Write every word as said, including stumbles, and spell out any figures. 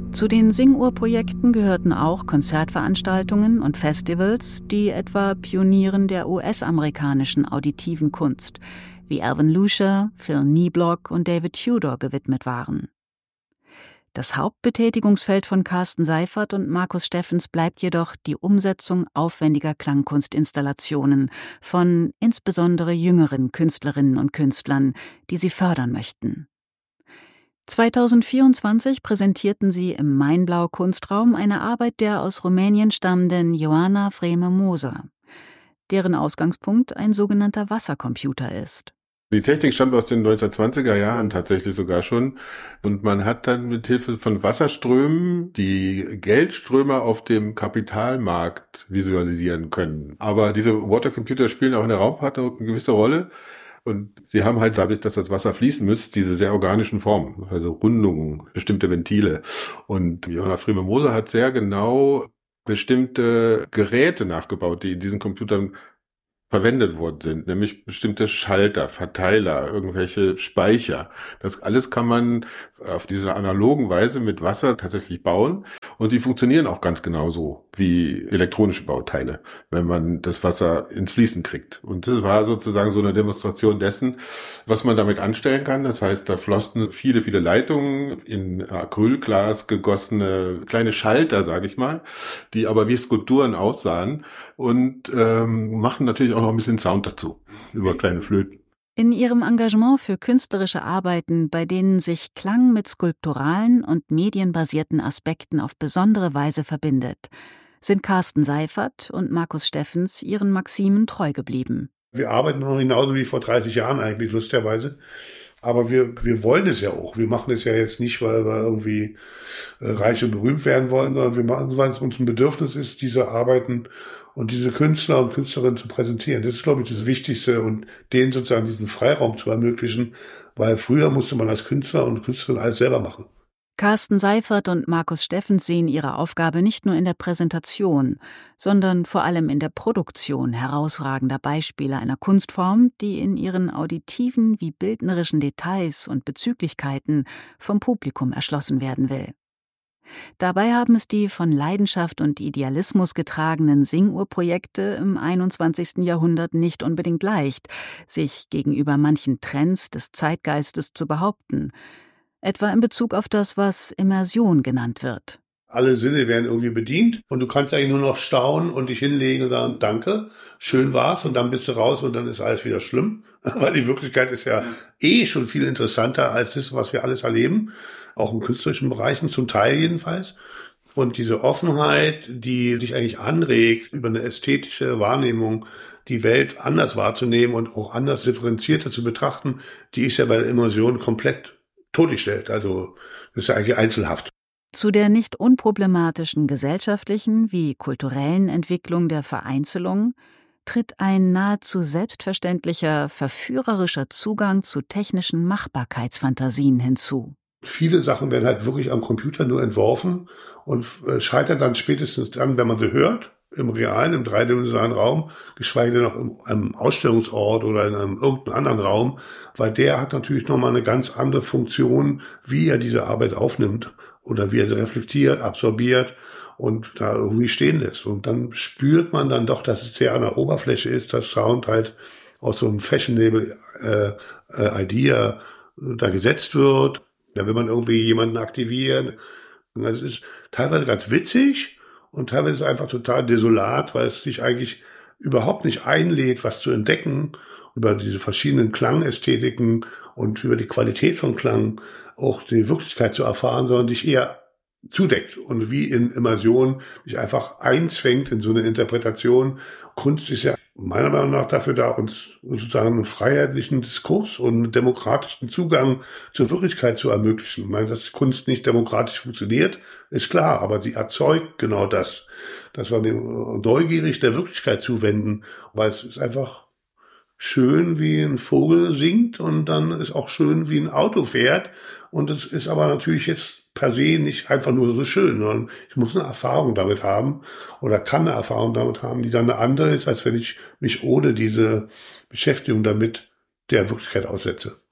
Zu den Singuhr-Projekten gehörten auch Konzertveranstaltungen und Festivals, die etwa Pionieren der U S-amerikanischen auditiven Kunst wie Alvin Lucier, Phil Nieblock und David Tudor gewidmet waren. Das Hauptbetätigungsfeld von Carsten Seifert und Markus Steffens bleibt jedoch die Umsetzung aufwendiger Klangkunstinstallationen von insbesondere jüngeren Künstlerinnen und Künstlern, die sie fördern möchten. zweitausendvierundzwanzig präsentierten sie im Mainblau-Kunstraum eine Arbeit der aus Rumänien stammenden Ioana Vreme-Moser, deren Ausgangspunkt ein sogenannter Wassercomputer ist. Die Technik stammt aus den neunzehnhundertzwanziger Jahren tatsächlich sogar schon. Und man hat dann mit Hilfe von Wasserströmen die Geldströme auf dem Kapitalmarkt visualisieren können. Aber diese Watercomputer spielen auch in der Raumfahrt eine gewisse Rolle. Und sie haben halt dadurch, dass das Wasser fließen muss, diese sehr organischen Formen, also Rundungen, bestimmte Ventile. Und Ioana Vreme-Moser hat sehr genau bestimmte Geräte nachgebaut, die in diesen Computern verwendet worden sind, nämlich bestimmte Schalter, Verteiler, irgendwelche Speicher. Das alles kann man auf diese analogen Weise mit Wasser tatsächlich bauen und die funktionieren auch ganz genauso wie elektronische Bauteile, wenn man das Wasser ins Fließen kriegt. Und das war sozusagen so eine Demonstration dessen, was man damit anstellen kann. Das heißt, da flossen viele, viele Leitungen in Acrylglas gegossene kleine Schalter, sage ich mal, die aber wie Skulpturen aussahen und ähm, machen natürlich auch noch ein bisschen Sound dazu, über kleine Flöten. In ihrem Engagement für künstlerische Arbeiten, bei denen sich Klang mit skulpturalen und medienbasierten Aspekten auf besondere Weise verbindet, sind Carsten Seifert und Markus Steffens ihren Maximen treu geblieben. Wir arbeiten noch genauso wie vor dreißig Jahren eigentlich, lustigerweise. Aber wir, wir wollen es ja auch. Wir machen es ja jetzt nicht, weil wir irgendwie äh, reich und berühmt werden wollen, sondern wir machen es, weil es uns ein Bedürfnis ist, diese Arbeiten und diese Künstler und Künstlerinnen zu präsentieren. Das ist, glaube ich, das Wichtigste und denen sozusagen diesen Freiraum zu ermöglichen, weil früher musste man als Künstler und Künstlerin alles selber machen. Carsten Seifert und Markus Steffens sehen ihre Aufgabe nicht nur in der Präsentation, sondern vor allem in der Produktion herausragender Beispiele einer Kunstform, die in ihren auditiven wie bildnerischen Details und Bezüglichkeiten vom Publikum erschlossen werden will. Dabei haben es die von Leidenschaft und Idealismus getragenen Singuhr-Projekte im einundzwanzigsten Jahrhundert nicht unbedingt leicht, sich gegenüber manchen Trends des Zeitgeistes zu behaupten, etwa in Bezug auf das, was Immersion genannt wird. Alle Sinne werden irgendwie bedient und du kannst eigentlich nur noch staunen und dich hinlegen und sagen, danke, schön war's und dann bist du raus und dann ist alles wieder schlimm. Weil die Wirklichkeit ist ja eh schon viel interessanter als das, was wir alles erleben, auch in künstlerischen Bereichen, zum Teil jedenfalls. Und diese Offenheit, die dich eigentlich anregt, über eine ästhetische Wahrnehmung die Welt anders wahrzunehmen und auch anders differenzierter zu betrachten, die ist ja bei der Immersion komplett totgestellt. Also das ist ja eigentlich einzelhaft. Zu der nicht unproblematischen gesellschaftlichen wie kulturellen Entwicklung der Vereinzelung tritt ein nahezu selbstverständlicher, verführerischer Zugang zu technischen Machbarkeitsfantasien hinzu. Viele Sachen werden halt wirklich am Computer nur entworfen und scheitern dann spätestens dann, wenn man sie hört, im realen, im dreidimensionalen Raum, geschweige denn noch in einem Ausstellungsort oder in einem irgendeinem anderen Raum, weil der hat natürlich nochmal eine ganz andere Funktion, wie er diese Arbeit aufnimmt oder wie er sie reflektiert, absorbiert und da irgendwie stehen lässt. Und dann spürt man dann doch, dass es sehr an der Oberfläche ist, dass Sound halt aus so einem Fashionable äh, äh, Idea da gesetzt wird. Da will man irgendwie jemanden aktivieren. Das ist teilweise ganz witzig und teilweise ist es einfach total desolat, weil es sich eigentlich überhaupt nicht einlädt, was zu entdecken über diese verschiedenen Klangästhetiken und über die Qualität von Klang auch die Wirklichkeit zu erfahren, sondern dich eher zudeckt und wie in Immersion dich einfach einzwängt in so eine Interpretation. Kunst ist ja meiner Meinung nach dafür da, uns sozusagen einen freiheitlichen Diskurs und einen demokratischen Zugang zur Wirklichkeit zu ermöglichen. Ich meine, dass Kunst nicht demokratisch funktioniert, ist klar, aber sie erzeugt genau das, dass wir dem neugierig der Wirklichkeit zuwenden, weil es ist einfach schön, wie ein Vogel singt und dann ist auch schön, wie ein Auto fährt und es ist aber natürlich jetzt per se nicht einfach nur so schön, sondern ich muss eine Erfahrung damit haben oder kann eine Erfahrung damit haben, die dann eine andere ist, als wenn ich mich ohne diese Beschäftigung damit der Wirklichkeit aussetze.